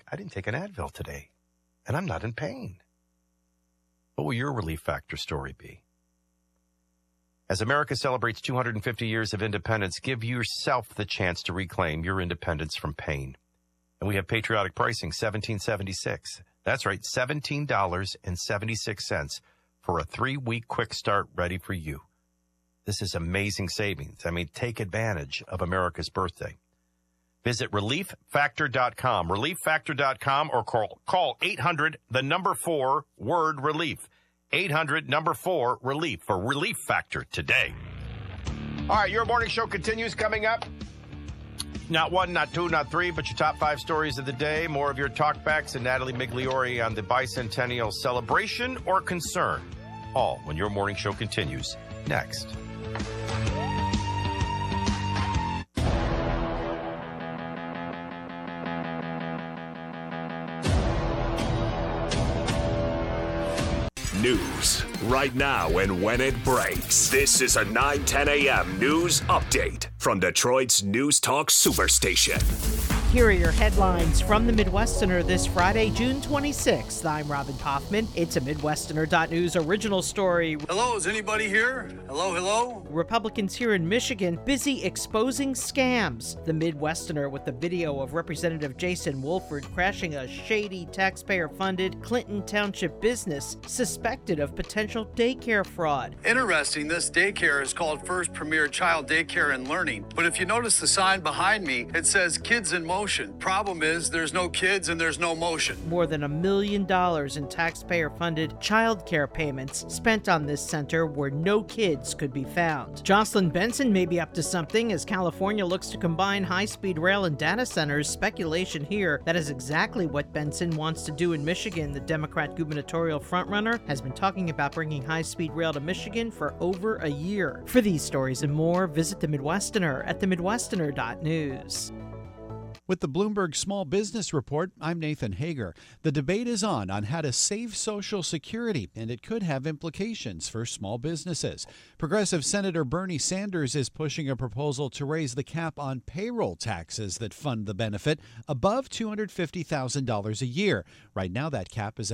like, I didn't take an Advil today, and I'm not in pain. What will your relief factor story be? As America celebrates 250 years of independence, give yourself the chance to reclaim your independence from pain. And we have patriotic pricing, $17.76. That's right, $17.76 for a 3-week quick start ready for you. This is amazing savings. I mean, take advantage of America's birthday. Visit relieffactor.com, relieffactor.com, or call 800, the number 4, word relief. 800, number 4, relief for Relief Factor today. All right, your morning show continues coming up. Not 1, not 2, not 3, but your top 5 stories of the day. More of your talkbacks and Natalie Migliori on the bicentennial celebration or concern. All when your morning show continues next. News right now and when it breaks. This is a 9:10 a.m. news update from Detroit's News Talk Superstation. Here are your headlines from the Midwesterner this Friday, June 26th. I'm Robin Kaufman. It's a Midwesterner.news original story. Hello, is anybody here? Hello, hello? Republicans here in Michigan busy exposing scams. The Midwesterner with the video of Representative Jason Wolford crashing a shady taxpayer-funded Clinton Township business suspected of potential daycare fraud. Interesting, this daycare is called First Premier Child Daycare and Learning. But if you notice the sign behind me, it says Kids in Motion. Problem is, there's no kids and there's no motion. More than $1 million in taxpayer-funded child care payments spent on this center where no kids could be found. Jocelyn Benson may be up to something as California looks to combine high-speed rail and data centers. Speculation here that is exactly what Benson wants to do in Michigan. The Democrat gubernatorial frontrunner has been talking about bringing high-speed rail to Michigan for over a year. For these stories and more, visit the Midwesterner at themidwesterner.news. With the Bloomberg Small Business Report, I'm Nathan Hager. The debate is on how to save Social Security, and it could have implications for small businesses. Progressive Senator Bernie Sanders is pushing a proposal to raise the cap on payroll taxes that fund the benefit above $250,000 a year. Right now, that cap is at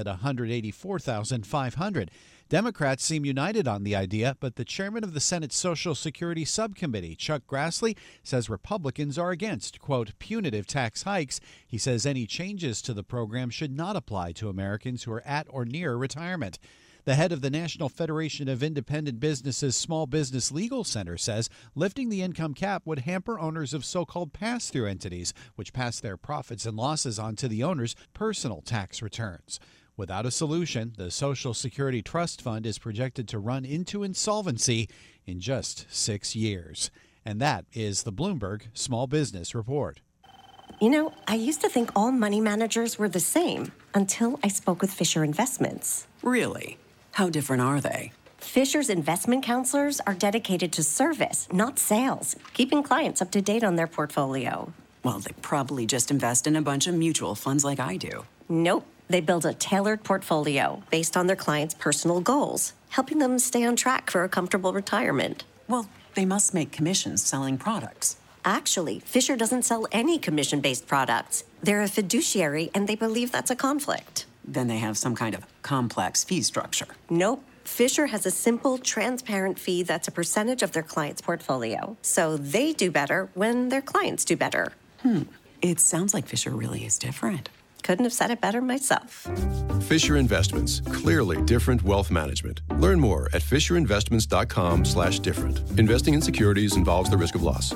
$184,500. Democrats seem united on the idea, but the chairman of the Senate Social Security Subcommittee, Chuck Grassley, says Republicans are against, quote, punitive tax hikes. He says any changes to the program should not apply to Americans who are at or near retirement. The head of the National Federation of Independent Businesses Small Business Legal Center says lifting the income cap would hamper owners of so-called pass-through entities, which pass their profits and losses on to the owner's personal tax returns. Without a solution, the Social Security Trust Fund is projected to run into insolvency in just 6 years. And that is the Bloomberg Small Business Report. You know, I used to think all money managers were the same until I spoke with Fisher Investments. Really? How different are they? Fisher's investment counselors are dedicated to service, not sales, keeping clients up to date on their portfolio. Well, they probably just invest in a bunch of mutual funds like I do. Nope. They build a tailored portfolio based on their clients' personal goals, helping them stay on track for a comfortable retirement. Well, they must make commissions selling products. Actually, Fisher doesn't sell any commission-based products. They're a fiduciary, and they believe that's a conflict. Then they have some kind of complex fee structure. Nope. Fisher has a simple, transparent fee that's a percentage of their client's portfolio. So they do better when their clients do better. It sounds like Fisher really is different. Couldn't have said it better myself. Fisher Investments. Clearly different wealth management. Learn more at fisherinvestments.com/different. Investing in securities involves the risk of loss.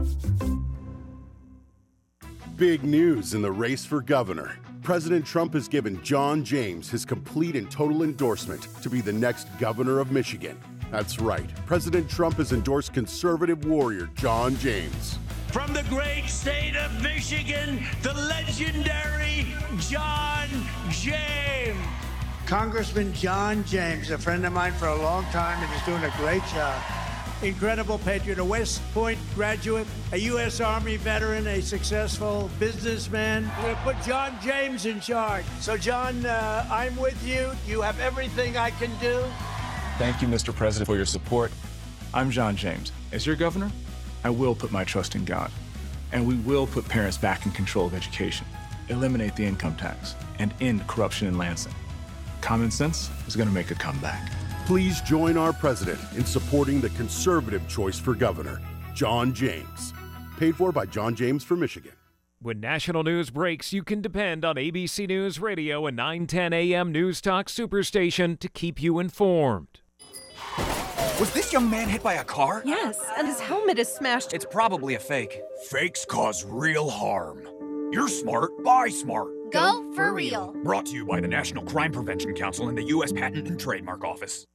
Big news in the race for governor. President Trump has given John James his complete and total endorsement to be the next governor of Michigan. That's right. President Trump has endorsed conservative warrior John James. From the great state of Michigan, the legendary John James. Congressman John James, a friend of mine for a long time, and is doing a great job. Incredible patriot, a West Point graduate, a U.S. Army veteran, a successful businessman. We're going to put John James in charge. So, John, I'm with you. You have everything I can do. Thank you, Mr. President, for your support. I'm John James. As your governor, I will put my trust in God, and we will put parents back in control of education. eliminate the income tax, and end corruption in Lansing. Common sense is going to make a comeback. Please join our president in supporting the conservative choice for governor, John James. Paid for by John James for Michigan. When national news breaks, you can depend on ABC News Radio and 910 AM News Talk Superstation to keep you informed. Was this young man hit by a car? Yes, and his helmet is smashed. It's probably a fake. Fakes cause real harm. You're smart. Buy smart. Go for real. Brought to you by the National Crime Prevention Council and the U.S. Patent and Trademark Office.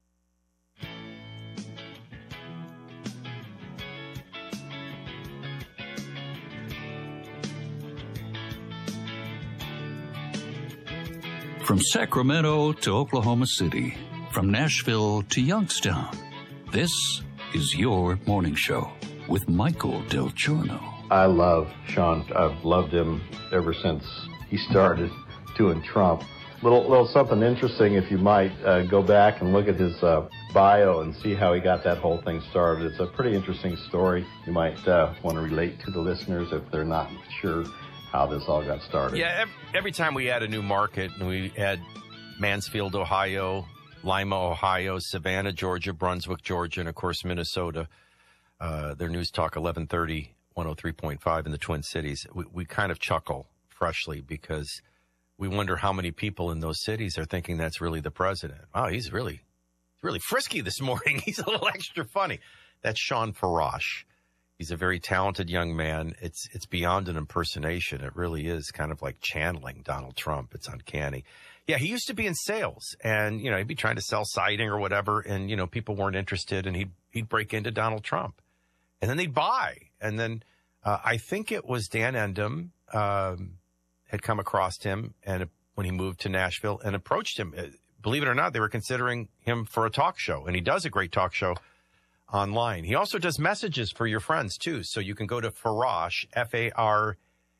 From Sacramento to Oklahoma City, from Nashville to Youngstown, this is your morning show with Michael Del Giorno. I love Sean. I've loved him ever since he started doing Trump. Little something interesting, if you might go back and look at his bio and see how he got that whole thing started. It's a pretty interesting story. You might want to relate to the listeners if they're not sure how this all got started. Yeah, every time we add a new market, and we add Mansfield, Ohio, Lima, Ohio, Savannah, Georgia, Brunswick, Georgia, and, of course, Minnesota, their News Talk 1130, 103.5 in the Twin Cities, we kind of chuckle freshly because we wonder how many people in those cities are thinking that's really the president. Wow, he's really frisky this morning. He's a little extra funny. That's Sean Farash. He's a very talented young man. It's beyond an impersonation. It really is kind of like channeling Donald Trump. It's uncanny. Yeah, he used to be in sales, and, he'd be trying to sell siding or whatever, and, people weren't interested, and he'd break into Donald Trump. And then they'd buy. And then I think it was Dan Endem had come across him and when he moved to Nashville and approached him. Believe it or not, they were considering him for a talk show, and he does a great talk show online. He also does messages for your friends, too. So you can go to Farash, Farash,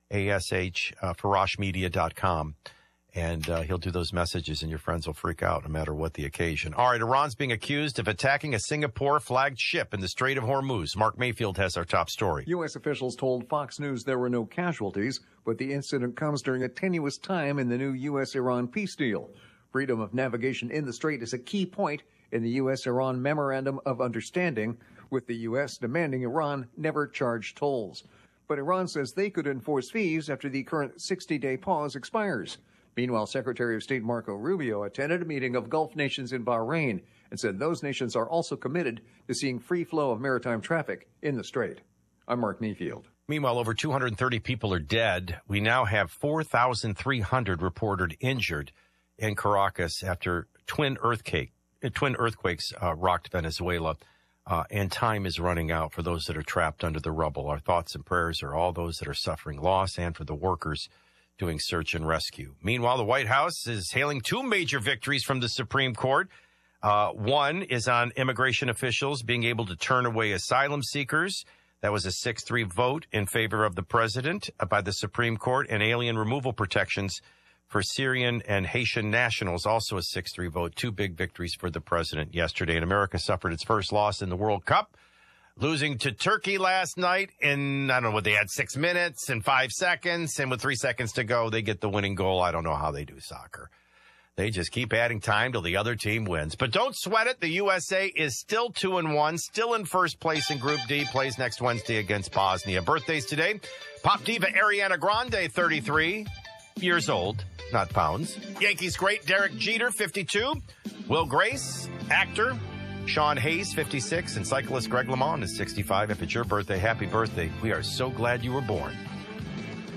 FarashMedia.com, and he'll do those messages, and your friends will freak out no matter what the occasion. All right, Iran's being accused of attacking a Singapore-flagged ship in the Strait of Hormuz. Mark Mayfield has our top story. U.S. officials told Fox News there were no casualties, but the incident comes during a tenuous time in the new U.S.-Iran peace deal. Freedom of navigation in the strait is a key point in the U.S.-Iran Memorandum of Understanding, with the U.S. demanding Iran never charge tolls. But Iran says they could enforce fees after the current 60-day pause expires. Meanwhile, Secretary of State Marco Rubio attended a meeting of Gulf nations in Bahrain and said those nations are also committed to seeing free flow of maritime traffic in the strait. I'm Mark Mayfield. Meanwhile, over 230 people are dead. We now have 4,300 reported injured in Caracas after twin earthquakes rocked Venezuela, and time is running out for those that are trapped under the rubble. Our thoughts and prayers are all those that are suffering loss and for the workers doing search and rescue. Meanwhile, the White House is hailing two major victories from the Supreme Court. One is on immigration officials being able to turn away asylum seekers. That was a 6-3 vote in favor of the president by the Supreme Court, and alien removal protections for Syrian and Haitian nationals, also a 6-3 vote. Two big victories for the president yesterday. And America suffered its first loss in the World Cup, losing to Turkey last night in, I don't know what they had, 6 minutes and 5 seconds. And with 3 seconds to go, they get the winning goal. I don't know how they do soccer. They just keep adding time till the other team wins. But don't sweat it. The USA is still 2-1, still in first place in Group D, plays next Wednesday against Bosnia. Birthdays today, pop diva Ariana Grande, 33 years old. Not pounds. Yankees great Derek Jeter, 52. Will Grace, actor. Sean Hayes, 56. And cyclist Greg LeMond is 65. If it's your birthday, happy birthday. We are so glad you were born.